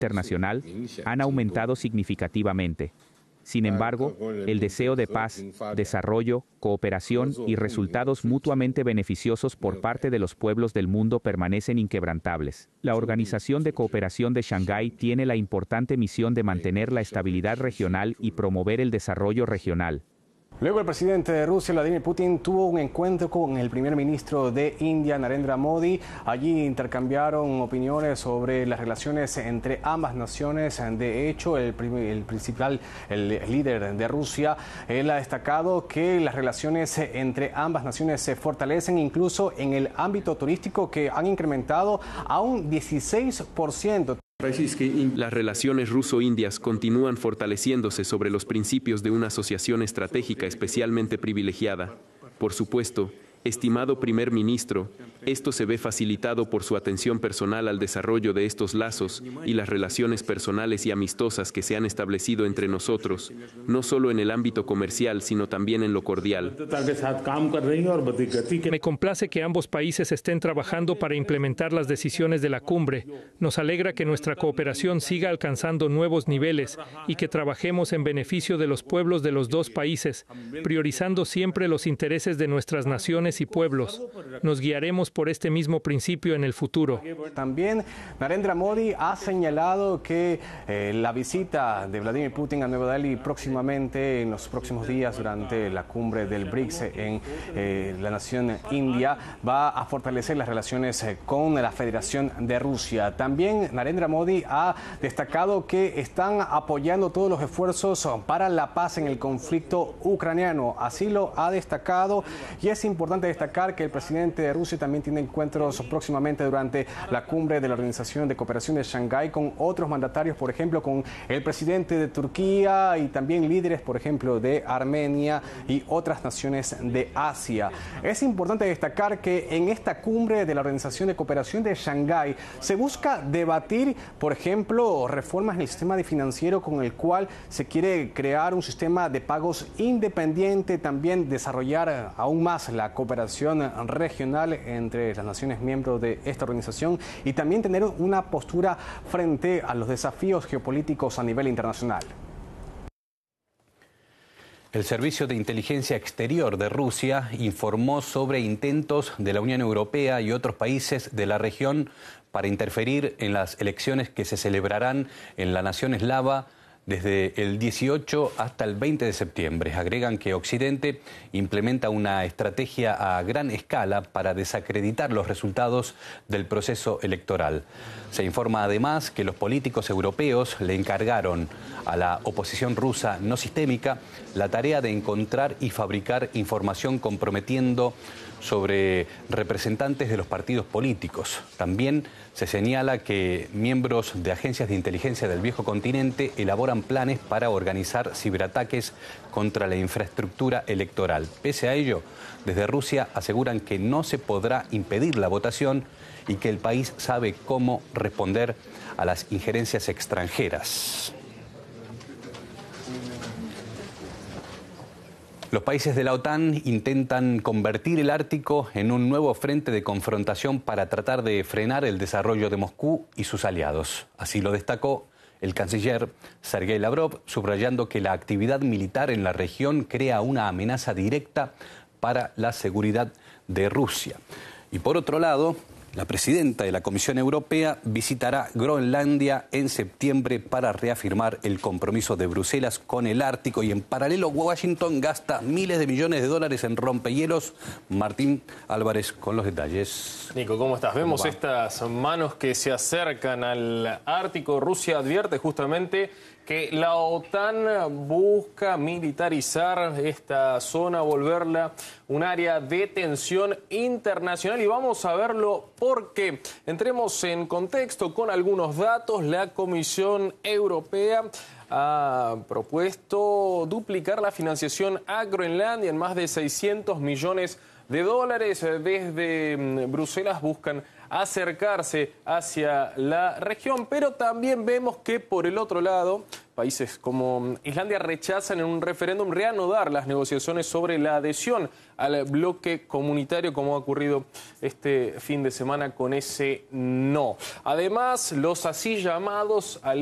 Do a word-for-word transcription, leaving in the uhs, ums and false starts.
internacional han aumentado significativamente. Sin embargo, el deseo de paz, desarrollo, cooperación y resultados mutuamente beneficiosos por parte de los pueblos del mundo permanecen inquebrantables. La Organización de Cooperación de Shanghái tiene la importante misión de mantener la estabilidad regional y promover el desarrollo regional. Luego el presidente de Rusia, Vladimir Putin, tuvo un encuentro con el primer ministro de India, Narendra Modi. Allí intercambiaron opiniones sobre las relaciones entre ambas naciones. De hecho, el, el principal, el líder de Rusia, él ha destacado que las relaciones entre ambas naciones se fortalecen, incluso en el ámbito turístico, que han incrementado a un dieciséis por ciento. Las relaciones ruso-indias continúan fortaleciéndose sobre los principios de una asociación estratégica especialmente privilegiada. Por supuesto, estimado primer ministro, esto se ve facilitado por su atención personal al desarrollo de estos lazos y las relaciones personales y amistosas que se han establecido entre nosotros, no solo en el ámbito comercial, sino también en lo cordial. Me complace que ambos países estén trabajando para implementar las decisiones de la cumbre. Nos alegra que nuestra cooperación siga alcanzando nuevos niveles y que trabajemos en beneficio de los pueblos de los dos países, priorizando siempre los intereses de nuestras naciones y pueblos. Nos guiaremos por este mismo principio en el futuro. También Narendra Modi ha señalado que eh, la visita de Vladimir Putin a Nueva Delhi próximamente, en los próximos días, durante la cumbre del BRICS en eh, la nación India, va a fortalecer las relaciones eh, con la Federación de Rusia. También Narendra Modi ha destacado que están apoyando todos los esfuerzos para la paz en el conflicto ucraniano. Así lo ha destacado, y es importante destacar que el presidente de Rusia también tiene encuentros próximamente durante la cumbre de la Organización de Cooperación de Shanghái con otros mandatarios, por ejemplo, con el presidente de Turquía y también líderes, por ejemplo, de Armenia y otras naciones de Asia. Es importante destacar que en esta cumbre de la Organización de Cooperación de Shanghái se busca debatir, por ejemplo, reformas en el sistema financiero con el cual se quiere crear un sistema de pagos independiente, también desarrollar aún más la cooperación regional entre las naciones miembros de esta organización y también tener una postura frente a los desafíos geopolíticos a nivel internacional. El Servicio de Inteligencia Exterior de Rusia informó sobre intentos de la Unión Europea y otros países de la región para interferir en las elecciones que se celebrarán en la nación eslava desde el dieciocho hasta el veinte de septiembre. Agregan que Occidente implementa una estrategia a gran escala para desacreditar los resultados del proceso electoral. Se informa además que los políticos europeos le encargaron a la oposición rusa no sistémica la tarea de encontrar y fabricar información comprometiendo sobre representantes de los partidos políticos. También se señala que miembros de agencias de inteligencia del viejo continente elaboran planes para organizar ciberataques contra la infraestructura electoral. Pese a ello, desde Rusia aseguran que no se podrá impedir la votación y que el país sabe cómo responder a las injerencias extranjeras. Los países de la OTAN intentan convertir el Ártico en un nuevo frente de confrontación para tratar de frenar el desarrollo de Moscú y sus aliados. Así lo destacó el canciller Sergei Lavrov, subrayando que la actividad militar en la región crea una amenaza directa para la seguridad de Rusia. Y por otro lado, la presidenta de la Comisión Europea visitará Groenlandia en septiembre para reafirmar el compromiso de Bruselas con el Ártico, y en paralelo Washington gasta miles de millones de dólares en rompehielos. Martín Álvarez con los detalles. Nico, ¿cómo estás? Vemos ¿Cómo estas manos que se acercan al Ártico. Rusia advierte justamente que la OTAN busca militarizar esta zona, volverla un área de tensión internacional, y vamos a verlo porque entremos en contexto con algunos datos. La Comisión Europea ha propuesto duplicar la financiación a Groenlandia en más de seiscientos millones de dólares. Desde Bruselas buscan acercarse hacia la región, pero también vemos que por el otro lado Países como Islandia rechazan en un referéndum reanudar las negociaciones sobre la adhesión al bloque comunitario, como ha ocurrido este fin de semana con ese no. Además, los así llamados